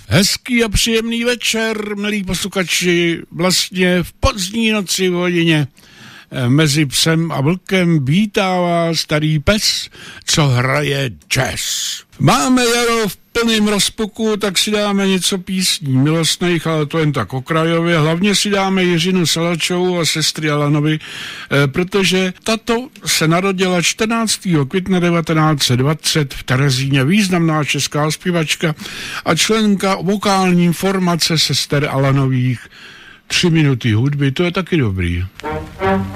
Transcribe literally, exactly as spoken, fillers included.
Hezký a příjemný večer, milí posluchači, vlastně v pozdní noci v hodině mezi psem a vlkem vítá vás starý pes, co hraje jazz. Máme jaro v plným rozpuku, tak si dáme něco písní milostných, ale to jen tak okrajově. Hlavně si dáme Jiřinu Salačovou a sestry Alanovi, eh, protože tato se narodila čtrnáctého května devatenáct set dvacet v Terezíně, významná česká zpěvačka a členka vokální formace sester Alanových. Tři minuty hudby, to je taky dobrý.